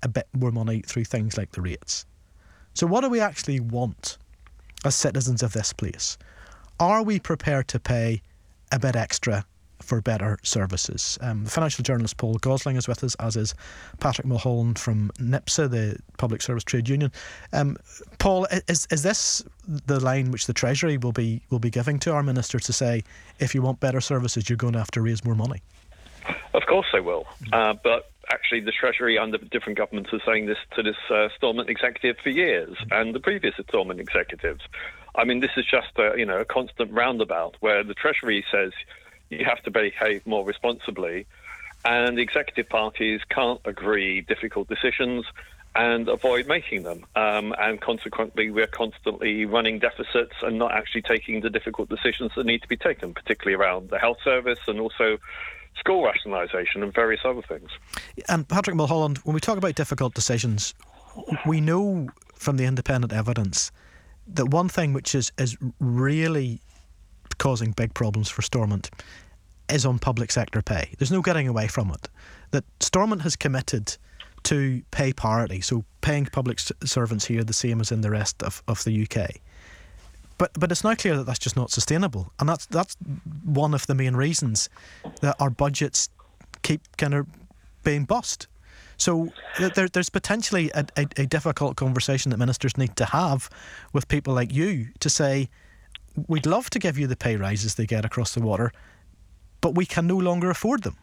a bit more money through things like the rates. So what do we actually want as citizens of this place? Are we prepared to pay a bit extra for better services? The financial journalist Paul Gosling is with us, as is Patrick Mulholland from NIPSA, the Public Service Trade Union. Paul, is this the line which the Treasury will be giving to our minister to say, if you want better services, you're going to have to raise more money? Of course they will. But actually the Treasury under different governments are saying this to this Stormont executive for years, and the previous Stormont executives. I mean, this is just a constant roundabout where the Treasury says you have to behave more responsibly, and the executive parties can't agree difficult decisions and avoid making them. And consequently, we're constantly running deficits and not actually taking the difficult decisions that need to be taken, particularly around the health service and also school rationalisation and various other things. And Patrick Mulholland, when we talk about difficult decisions, we know from the independent evidence that one thing which is really causing big problems for Stormont is on public sector pay. There's no getting away from it. That Stormont has committed to pay parity, so paying public servants here the same as in the rest of the UK. But it's now clear that that's just not sustainable, and that's one of the main reasons that our budgets keep kind of being bust. So there's potentially a difficult conversation that ministers need to have with people like you to say, we'd love to give you the pay rises they get across the water, but we can no longer afford them.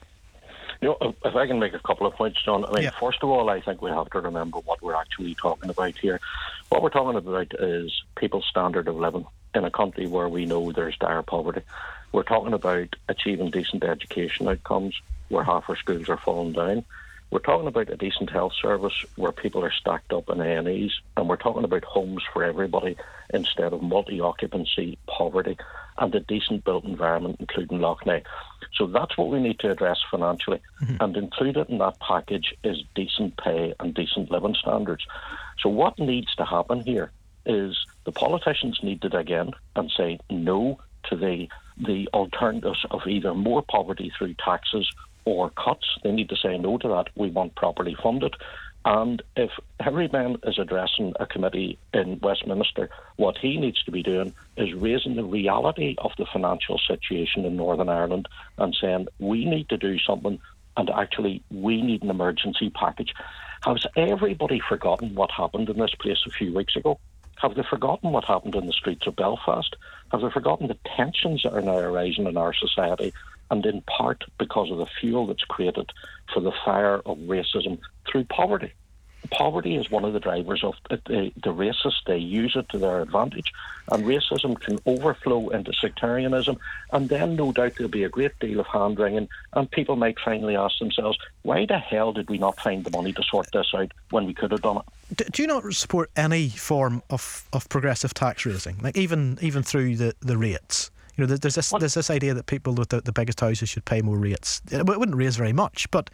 If I can make a couple of points, John. First of all, I think we have to remember what we're actually talking about here. What we're talking about is people's standard of living in a country where we know there's dire poverty. We're talking about achieving decent education outcomes where half our schools are falling down. We're talking about a decent health service where people are stacked up in A&Es, and we're talking about homes for everybody instead of multi-occupancy poverty, and a decent built environment, including Lough Neagh. So that's what we need to address financially. And included in that package is decent pay and decent living standards. So what needs to happen here is the politicians need to dig in and say no to the alternatives of either more poverty through taxes or cuts. They need to say no to that. We want properly funded. And if Henry Benn is addressing a committee in Westminster, what he needs to be doing is raising the reality of the financial situation in Northern Ireland and saying we need to do something, and actually we need an emergency package. Has everybody forgotten what happened in this place a few weeks ago? Have they forgotten what happened in the streets of Belfast? Have they forgotten the tensions that are now arising in our society, and in part because of the fuel that's created for the fire of racism through poverty? Poverty is one of the drivers of the racists. They use it to their advantage, and racism can overflow into sectarianism, and then no doubt there'll be a great deal of hand-wringing, and people might finally ask themselves, why the hell did we not find the money to sort this out when we could have done it? Do you not support any form of progressive tax raising, like even through the rates? You know, there's this idea that people with the biggest houses should pay more rates. It wouldn't raise very much, but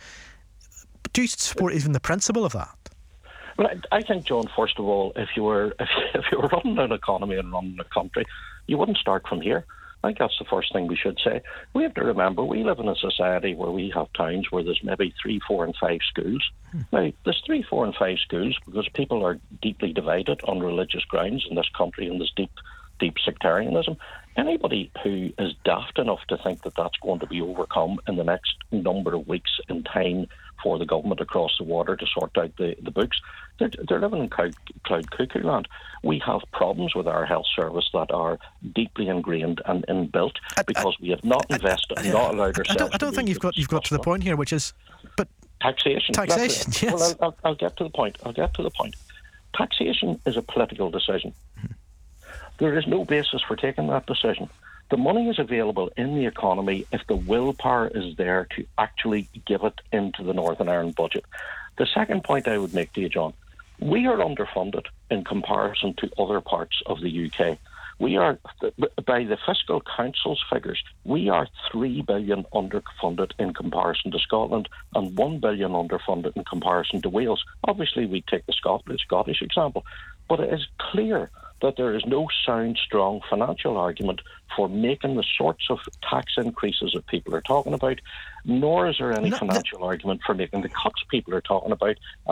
do you support even the principle of that? Well, I think, John, first of all, if you were running an economy and running a country, you wouldn't start from here. I think that's the first thing we should say. We have to remember we live in a society where we have towns where there's maybe 3, 4 and 5 schools. Now, there's 3, 4 and 5 schools because people are deeply divided on religious grounds in this country, and there's deep sectarianism. Anybody who is daft enough to think that that's going to be overcome in the next number of weeks in time for the government across the water to sort out the books, they're living in cloud cuckoo land. We have problems with our health service that are deeply ingrained and inbuilt because we have not invested and not allowed ourselves. I don't think you've got to the point here, which is, but taxation. Taxation, yes. Well, I'll get to the point. Taxation is a political decision. There is no basis for taking that decision. The money is available in the economy if the willpower is there to actually give it into the Northern Ireland budget. The second point I would make to you, John, we are underfunded in comparison to other parts of the UK. We are, by the Fiscal Council's figures, we are 3 billion underfunded in comparison to Scotland and 1 billion underfunded in comparison to Wales. Obviously, we take the Scottish example, but it is clear that there is no sound, strong financial argument for making the sorts of tax increases that people are talking about, nor is there any financial argument for making the cuts people are talking about.